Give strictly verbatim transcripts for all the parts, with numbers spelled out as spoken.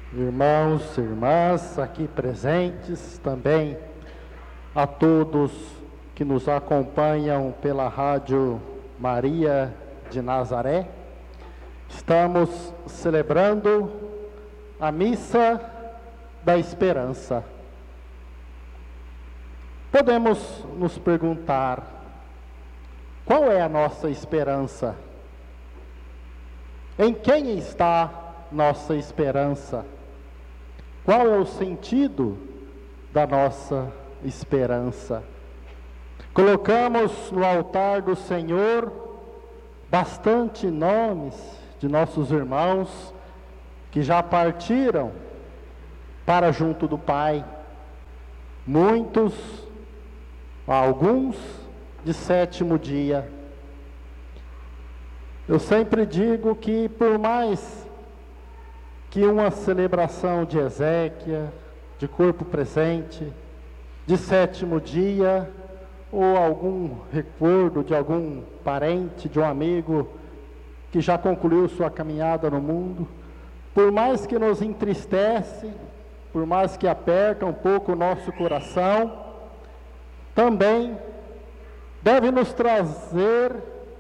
Irmãos e irmãs aqui presentes, também a todos que nos acompanham pela Rádio Maria de Nazaré, estamos celebrando a Missa da Esperança. Podemos nos perguntar, qual é a nossa esperança? Em quem está nossa esperança? Qual é o sentido da nossa esperança? Colocamos no altar do Senhor bastante nomes de nossos irmãos que já partiram para junto do Pai. Muitos, alguns de sétimo dia. Eu sempre digo que por mais que uma celebração de exéquia, de corpo presente, de sétimo dia, ou algum recordo de algum parente, de um amigo que já concluiu sua caminhada no mundo, por mais que nos entristece, por mais que aperta um pouco o nosso coração, também deve nos trazer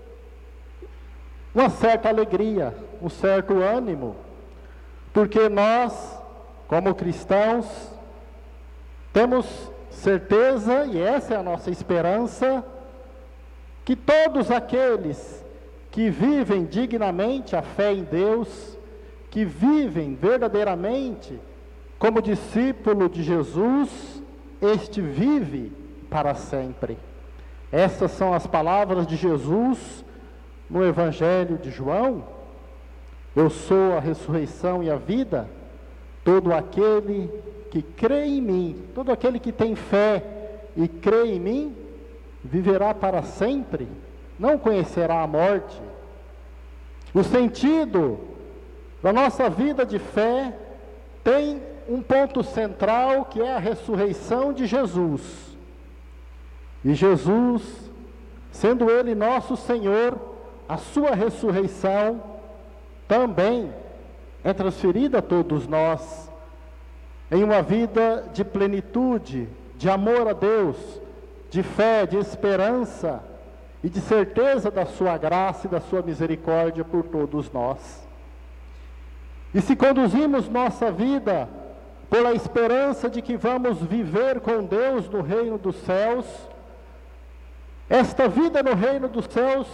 uma certa alegria, um certo ânimo, porque nós, como cristãos, temos certeza, e essa é a nossa esperança, que todos aqueles que vivem dignamente a fé em Deus, que vivem verdadeiramente como discípulo de Jesus, este vive para sempre. Essas são as palavras de Jesus no Evangelho de João. Eu sou a ressurreição e a vida. Todo aquele que crê em mim, todo aquele que tem fé e crê em mim, viverá para sempre, não conhecerá a morte. O sentido da nossa vida de fé tem um ponto central, que é a ressurreição de Jesus. E Jesus, sendo Ele nosso Senhor, a sua ressurreição também é transferida a todos nós, em uma vida de plenitude, de amor a Deus, de fé, de esperança e de certeza da sua graça e da sua misericórdia por todos nós. E se conduzimos nossa vida pela esperança de que vamos viver com Deus no reino dos céus, esta vida no reino dos céus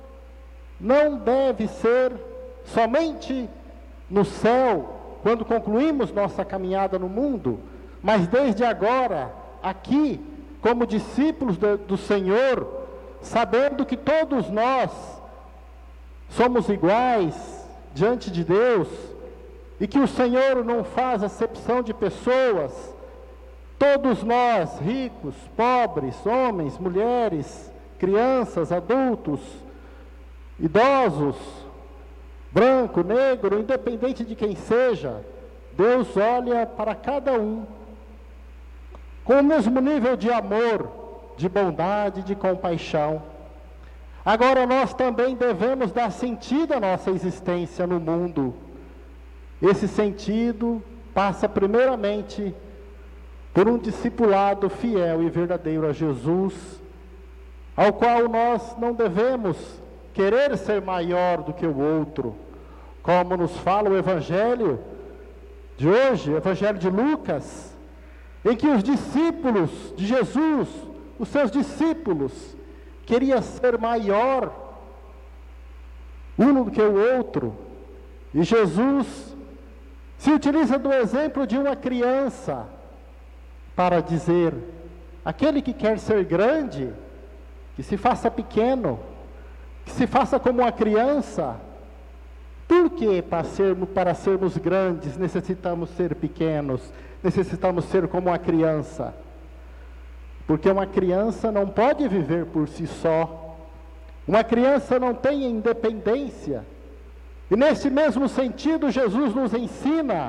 não deve ser somente no céu, quando concluímos nossa caminhada no mundo, mas desde agora, aqui, como discípulos do, do Senhor, sabendo que todos nós somos iguais diante de Deus, e que o Senhor não faz acepção de pessoas, todos nós, ricos, pobres, homens, mulheres, crianças, adultos, idosos, branco, negro, independente de quem seja, Deus olha para cada um com o mesmo nível de amor, de bondade, de compaixão. Agora nós também devemos dar sentido à nossa existência no mundo. Esse sentido passa primeiramente por um discipulado fiel e verdadeiro a Jesus, ao qual nós não devemos querer ser maior do que o outro, como nos fala o Evangelho de hoje, o Evangelho de Lucas, em que os discípulos de Jesus, os seus discípulos, queriam ser maior um do que o outro, e Jesus se utiliza do exemplo de uma criança para dizer: aquele que quer ser grande, que se faça pequeno, que se faça como uma criança. Por que para sermos, para sermos grandes necessitamos ser pequenos, necessitamos ser como uma criança? Porque uma criança não pode viver por si só, uma criança não tem independência, e nesse mesmo sentido Jesus nos ensina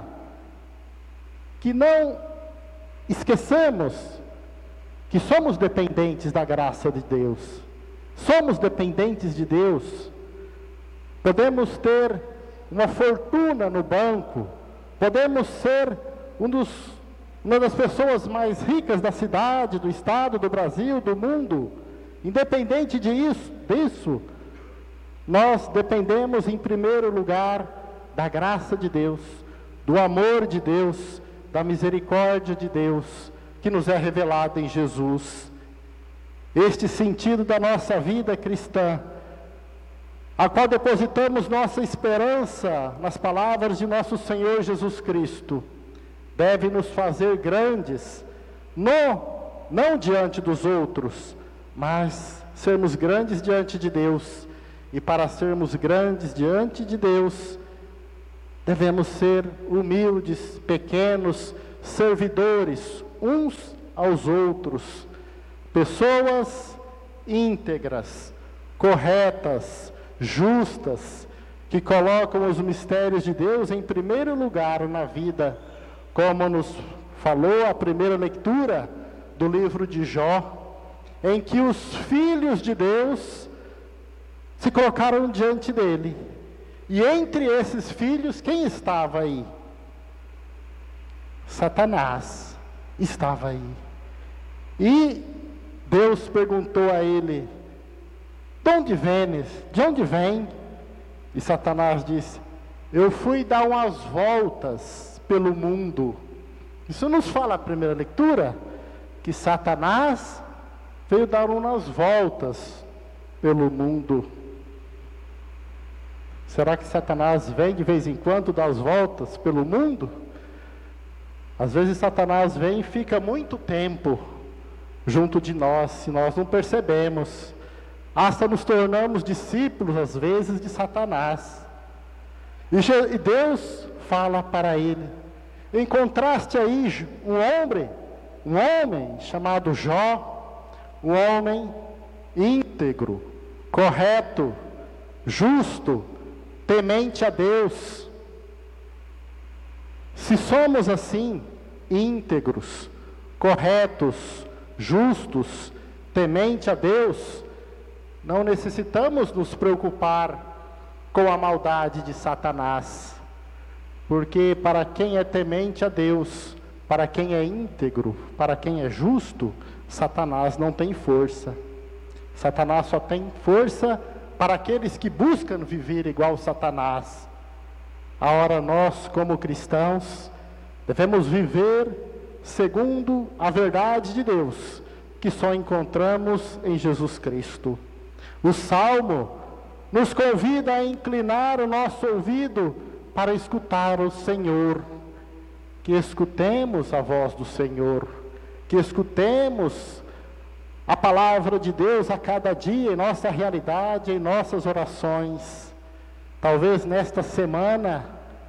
que não esqueçamos que somos dependentes da graça de Deus, somos dependentes de Deus. Podemos ter uma fortuna no banco, Podemos ser um dos, uma das pessoas mais ricas da cidade, do estado, do Brasil, do mundo. Independente disso, disso, nós dependemos em primeiro lugar da graça de Deus, do amor de Deus, da misericórdia de Deus, que nos é revelado em Jesus. Este sentido da nossa vida cristã, a qual depositamos nossa esperança nas palavras de nosso Senhor Jesus Cristo, deve nos fazer grandes, não, não diante dos outros, mas sermos grandes diante de Deus. E para sermos grandes diante de Deus, devemos ser humildes, pequenos, servidores uns aos outros, pessoas íntegras, corretas, justas, que colocam os mistérios de Deus em primeiro lugar na vida, como nos falou a primeira leitura do livro de Jó, em que os filhos de Deus se colocaram diante dele. E entre esses filhos, quem estava aí? Satanás estava aí. E Deus perguntou a ele: de onde vens? De onde vem? E Satanás disse: eu fui dar umas voltas pelo mundo. Isso nos fala a primeira leitura, que Satanás veio dar umas voltas pelo mundo. Será que Satanás vem de vez em quando dar as voltas pelo mundo? Às vezes Satanás vem e fica muito tempo junto de nós, se nós não percebemos. Hasta nos tornamos discípulos, às vezes, de Satanás. E Deus fala para ele: encontraste aí um homem, um homem chamado Jó, um homem íntegro, correto, justo, temente a Deus. Se somos assim, íntegros, corretos, justos, temente a Deus, não necessitamos nos preocupar com a maldade de Satanás, porque para quem é temente a Deus, para quem é íntegro, para quem é justo, Satanás não tem força. Satanás só tem força para aqueles que buscam viver igual Satanás. Ora, nós, como cristãos, devemos viver segundo a verdade de Deus, que só encontramos em Jesus Cristo. O Salmo nos convida a inclinar o nosso ouvido para escutar o Senhor. Que escutemos a voz do Senhor, que escutemos a palavra de Deus a cada dia em nossa realidade, em nossas orações. Talvez nesta semana,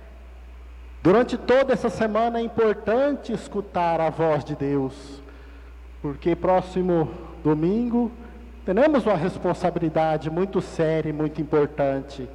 durante toda essa semana, é importante escutar a voz de Deus, porque próximo domingo teremos uma responsabilidade muito séria e muito importante.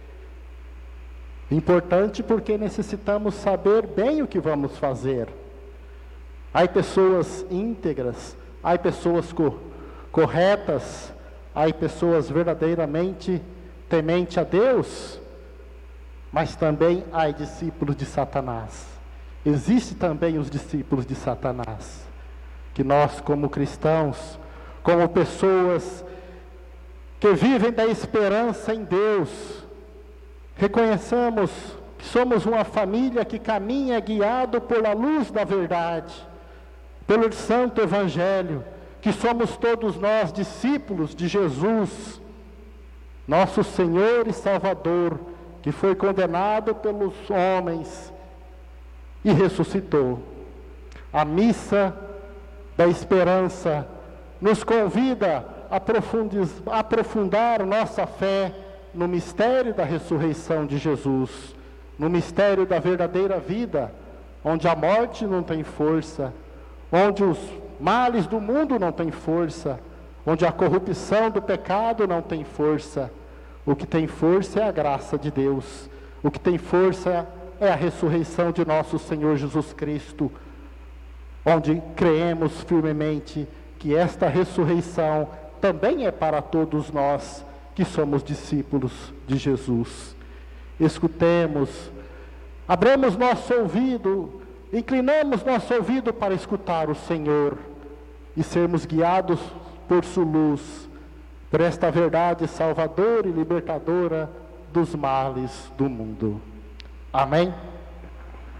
Importante porque necessitamos saber bem o que vamos fazer. Há pessoas íntegras, há pessoas co- corretas, há pessoas verdadeiramente tementes a Deus, mas também há discípulos de Satanás. Existem também os discípulos de Satanás, que nós, como cristãos, como pessoas que vivem da esperança em Deus, reconheçamos que somos uma família que caminha guiado pela luz da verdade, pelo Santo Evangelho, que somos todos nós discípulos de Jesus, nosso Senhor e Salvador, que foi condenado pelos homens e ressuscitou. A missa da esperança nos convida a aprofundar nossa fé no mistério da ressurreição de Jesus, no mistério da verdadeira vida, onde a morte não tem força, onde os males do mundo não têm força, onde a corrupção do pecado não tem força. O que tem força é a graça de Deus, o que tem força é a ressurreição de nosso Senhor Jesus Cristo, onde creemos firmemente que esta ressurreição também é para todos nós que somos discípulos de Jesus. Escutemos Abramos nosso ouvido, inclinamos nosso ouvido para escutar o Senhor e sermos guiados por sua luz, por esta verdade salvadora e libertadora dos males do mundo. Amém?